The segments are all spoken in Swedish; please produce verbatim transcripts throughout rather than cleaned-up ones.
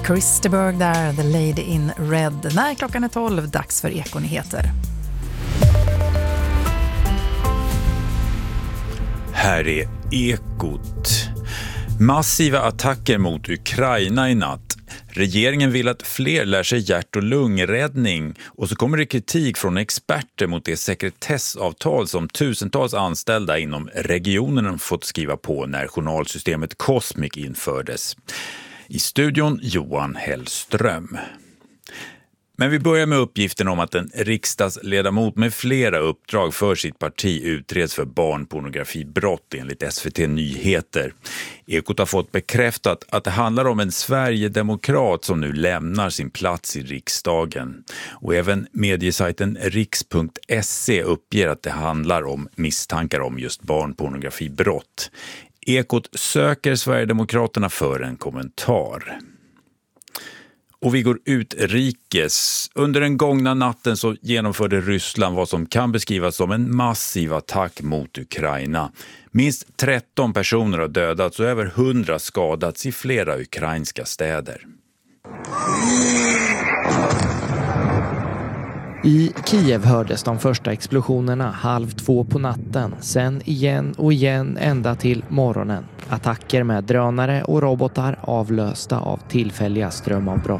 Christerberg där, The Lady in Red. När klockan är tolv, dags för Ekonyheter. Här är Ekot. Massiva attacker mot Ukraina i natt. Regeringen vill att fler lär sig hjärt- och lungräddning, och så kommer det kritik från experter mot det sekretessavtal som tusentals anställda inom regionen fått skriva på när journalsystemet Cosmic infördes. I studion Johan Hellström. Men vi börjar med uppgiften om att en riksdagsledamot med flera uppdrag för sitt parti utreds för barnpornografibrott enligt S V T Nyheter. Ekot har fått bekräftat att det handlar om en Sverigedemokrat som nu lämnar sin plats i riksdagen. Och även mediesajten riks punkt se uppger att det handlar om misstankar om just barnpornografibrott. Ekot söker Sverigedemokraterna för en kommentar. Och vi går utrikes. Under den gångna natten så genomförde Ryssland vad som kan beskrivas som en massiv attack mot Ukraina. Minst tretton personer har dödats och över hundra skadats i flera ukrainska städer. I Kiev hördes de första explosionerna halv två på natten, sen igen och igen ända till morgonen. Attacker med drönare och robotar avlösta av tillfälliga strömavbrott.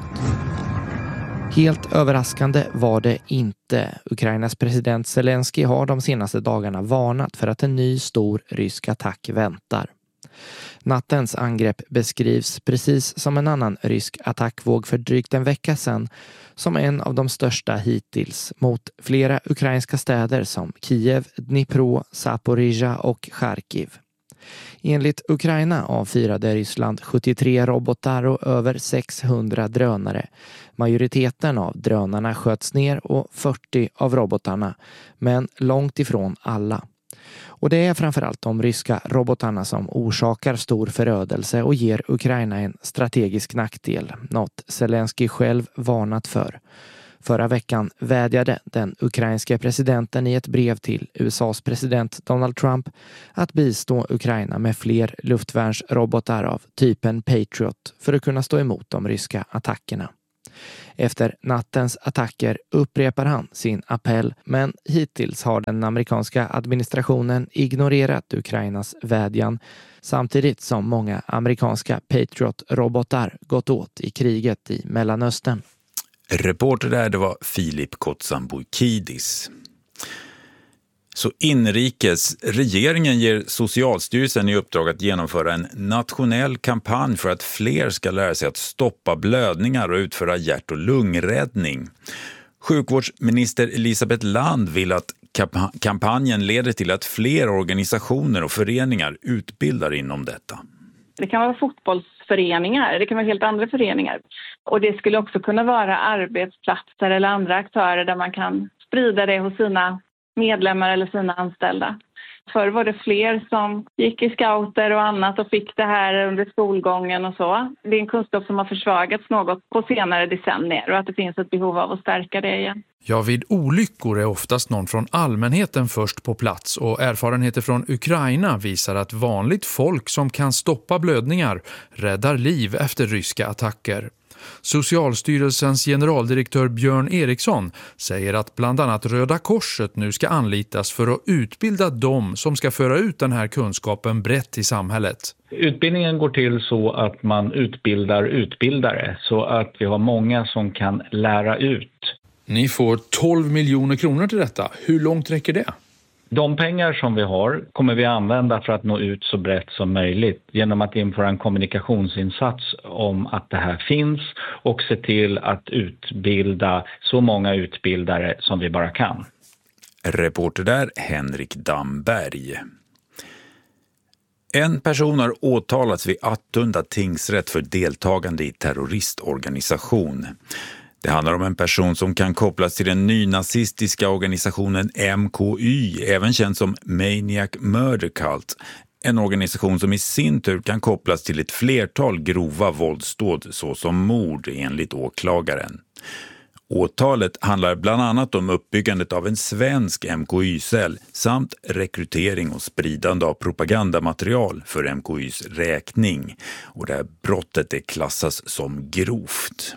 Helt överraskande var det inte. Ukrainas president Zelensky har de senaste dagarna varnat för att en ny stor rysk attack väntar. Nattens angrepp beskrivs precis som en annan rysk attackvåg för drygt en vecka sedan som en av de största hittills mot flera ukrainska städer som Kiev, Dnipro, Zaporizjzja och Charkiv. Enligt Ukraina avfyrade Ryssland sjuttiotre robotar och över sexhundra drönare. Majoriteten av drönarna sköts ner och fyrtio av robotarna, men långt ifrån alla. Och det är framförallt de ryska robotarna som orsakar stor förödelse och ger Ukraina en strategisk nackdel, något Zelensky själv varnat för. Förra veckan vädjade den ukrainska presidenten i ett brev till U S A:s president Donald Trump att bistå Ukraina med fler luftvärnsrobotar av typen Patriot för att kunna stå emot de ryska attackerna. Efter nattens attacker upprepar han sin appell, men hittills har den amerikanska administrationen ignorerat Ukrainas vädjan samtidigt som många amerikanska Patriot-robotar gått åt i kriget i Mellanöstern. Reporter där, det var Filip Kotsanboukidis. Så inrikes, regeringen ger Socialstyrelsen i uppdrag att genomföra en nationell kampanj för att fler ska lära sig att stoppa blödningar och utföra hjärt- och lungräddning. Sjukvårdsminister Elisabeth Land vill att kampanjen leder till att fler organisationer och föreningar utbildar inom detta. Det kan vara fotbollsföreningar, det kan vara helt andra föreningar. Och det skulle också kunna vara arbetsplatser eller andra aktörer där man kan sprida det hos sina medlemmar eller sina anställda. Förr var det fler som gick i scouter och annat och fick det här under skolgången och så. Det är en kunskap som har försvagats något på senare decennier och att det finns ett behov av att stärka det igen. Ja, vid olyckor är oftast någon från allmänheten först på plats och erfarenheter från Ukraina visar att vanligt folk som kan stoppa blödningar räddar liv efter ryska attacker. Socialstyrelsens generaldirektör Björn Eriksson säger att bland annat Röda Korset nu ska anlitas för att utbilda dem som ska föra ut den här kunskapen brett i samhället. Utbildningen går till så att man utbildar utbildare så att vi har många som kan lära ut. Ni får tolv miljoner kronor till detta. Hur långt räcker det? De pengar som vi har kommer vi använda för att nå ut så brett som möjligt genom att införa en kommunikationsinsats om att det här finns och se till att utbilda så många utbildare som vi bara kan. Reporter där Henrik Damberg. En person har åtalats vid Attunda tingsrätt för deltagande i terroristorganisation. Det handlar om en person som kan kopplas till den nynazistiska organisationen M K Y, även känd som Maniac Murder Cult. En organisation som i sin tur kan kopplas till ett flertal grova våldsdåd såsom mord enligt åklagaren. Åtalet handlar bland annat om uppbyggandet av en svensk M K Y-cell samt rekrytering och spridande av propagandamaterial för M K Y:s räkning. Och det här brottet är klassas som grovt.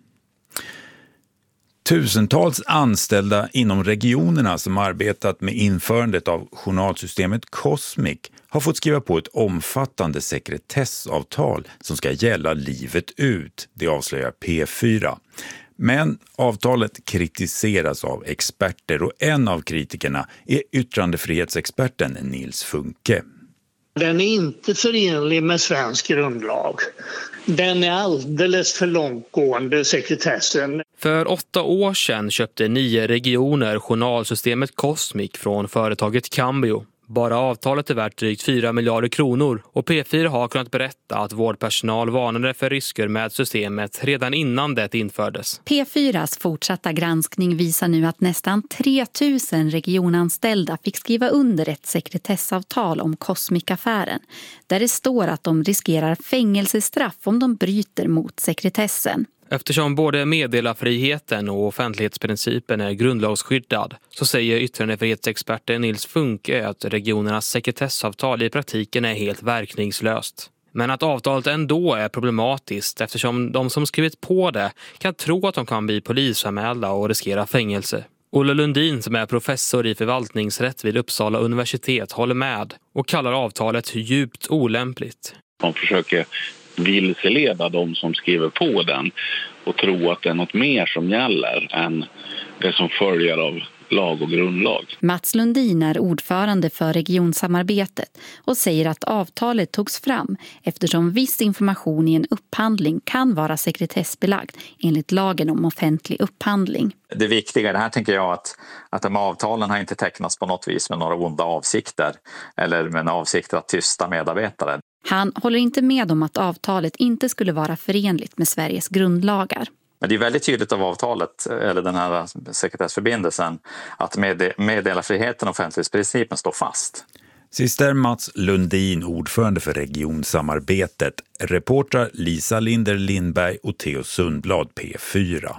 Tusentals anställda inom regionerna som arbetat med införandet av journalsystemet Cosmic har fått skriva på ett omfattande sekretessavtal som ska gälla livet ut, det avslöjar P fyra. Men avtalet kritiseras av experter och en av kritikerna är yttrandefrihetsexperten Nils Funke. Den är inte förenlig med svensk grundlag. Den är alldeles för långtgående, sekretessen. För åtta år sedan köpte nio regioner journalsystemet Cosmic från företaget Cambio. Bara avtalet är värt drygt fyra miljarder kronor och P fyra har kunnat berätta att vårdpersonal varnade för risker med systemet redan innan det infördes. P fyras fortsatta granskning visar nu att nästan tre tusen regionanställda fick skriva under ett sekretessavtal om Cosmic-affären, där det står att de riskerar fängelsestraff om de bryter mot sekretessen. Eftersom både meddelarfriheten och offentlighetsprincipen är grundlagsskyddad så säger yttrandefrihetsexperten Nils Funke att regionernas sekretessavtal i praktiken är helt verkningslöst. Men att avtalet ändå är problematiskt eftersom de som skrivit på det kan tro att de kan bli polisanmälda och riskera fängelse. Olle Lundin som är professor i förvaltningsrätt vid Uppsala universitet håller med och kallar avtalet djupt olämpligt. De försöker vilseleda de som skriver på den och tro att det är något mer som gäller än det som följer av lag och grundlag. Mats Lundin är ordförande för regionsamarbetet och säger att avtalet togs fram eftersom viss information i en upphandling kan vara sekretessbelagd enligt lagen om offentlig upphandling. Det viktiga i det här tänker jag att, att de avtalen har inte tecknats på något vis med några onda avsikter eller med en avsikt att tysta medarbetare. Han håller inte med om att avtalet inte skulle vara förenligt med Sveriges grundlagar. Men det är väldigt tydligt av avtalet, eller den här sekretessförbindelsen, att med, meddelarfriheten och offentlighetsprincipen står fast. Sist är Mats Lundin, ordförande för regionsamarbetet. Reportrar Lisa Linder Lindberg och Theo Sundblad, P fyra.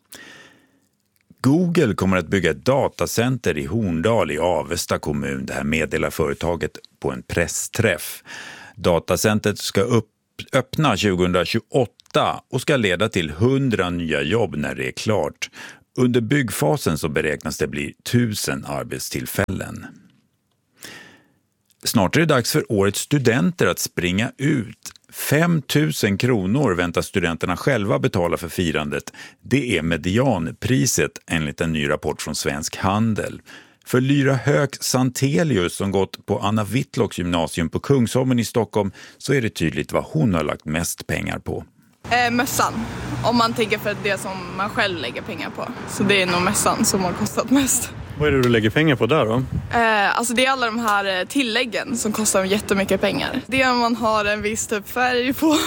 Google kommer att bygga ett datacenter i Horndal i Avesta kommun. Det här meddelar företaget på en pressträff. Datacentret ska upp, öppna tjugohundratjugoåtta och ska leda till hundra nya jobb när det är klart. Under byggfasen så beräknas det bli tusen arbetstillfällen. Snart är det dags för årets studenter att springa ut. fem tusen kronor väntar studenterna själva betala för firandet. Det är medianpriset enligt en ny rapport från Svensk Handel. För Lyra Höök Santelius som gått på Anna Whitlocks gymnasium på Kungsholmen i Stockholm så är det tydligt vad hon har lagt mest pengar på. Eh, mössan, om man tänker för det som man själv lägger pengar på. Så det är nog mössan som har kostat mest. Vad är det du lägger pengar på där då? Eh, alltså det är alla de här tilläggen som kostar jättemycket pengar. Det är om man har en viss typ färg på,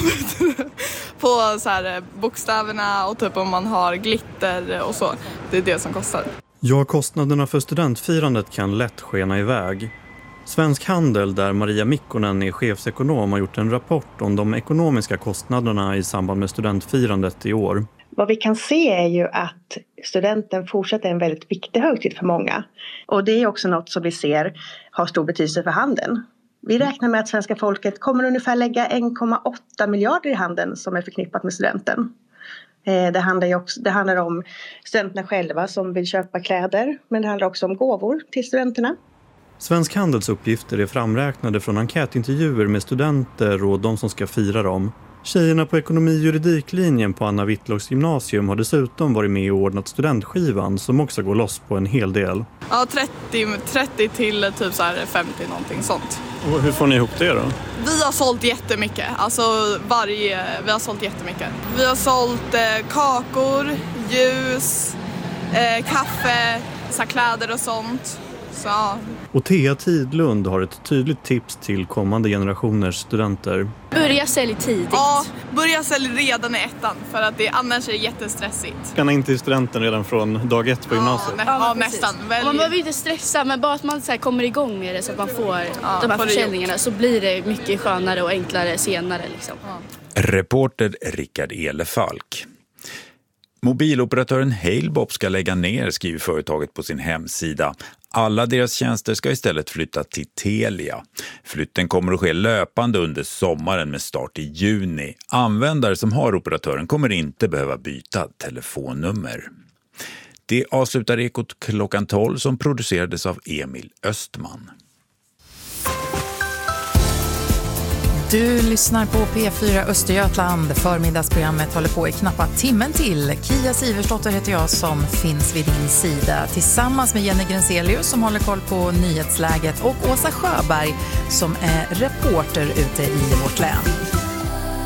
på så här bokstäverna och typ om man har glitter och så. Det är det som kostar. Ja, kostnaderna för studentfirandet kan lätt skena iväg. Svensk Handel, där Maria Mikkonen är chefsekonom, har gjort en rapport om de ekonomiska kostnaderna i samband med studentfirandet i år. Vad vi kan se är ju att studenten fortsätter en väldigt viktig högtid för många. Och det är också något som vi ser har stor betydelse för handeln. Vi räknar med att svenska folket kommer ungefär lägga en komma åtta miljarder i handeln som är förknippat med studenten. Det handlar, ju också, det handlar om studenterna själva som vill köpa kläder, men det handlar också om gåvor till studenterna. Svensk Handels uppgifter är framräknade från enkätintervjuer med studenter och de som ska fira dem. Tjejerna på ekonomi-juridiklinjen på Anna Whitlocks gymnasium har dessutom varit med och ordnat studentskivan som också går loss på en hel del. Ja, trettio, trettio till typ så här femtio någonting sånt. Och hur får ni ihop det då? Vi har sålt jättemycket, alltså varje, vi har sålt jättemycket. Vi har sålt eh, kakor, ljus, eh, kaffe, så här kläder och sånt. Så, ja. Och Thea Tidlund har ett tydligt tips till kommande generationers studenter. Börja sälja tidigt. Ja, börja sälja redan i ettan för att det, annars är det jättestressigt. Kan in till studenten redan från dag ett på gymnasiet? Ja, nä- ja nästan. Välj. Man behöver inte stressa, men bara att man så här kommer igång med det så att man får ja, de här försäljningarna så blir det mycket skönare och enklare senare. Liksom. Ja. Reporter Rickard Elefalk. Mobiloperatören Halebop ska lägga ner, skriver företaget på sin hemsida. Alla deras tjänster ska istället flytta till Telia. Flytten kommer att ske löpande under sommaren med start i juni. Användare som har operatören kommer inte behöva byta telefonnummer. Det avslutar Ekot klockan tolv som producerades av Emil Östman. Du lyssnar på P fyra Östergötland. Förmiddagsprogrammet håller på i knappa timmen till. Kia Siversdotter heter jag som finns vid din sida tillsammans med Jenny Grenselius som håller koll på nyhetsläget och Åsa Sjöberg som är reporter ute i vårt län.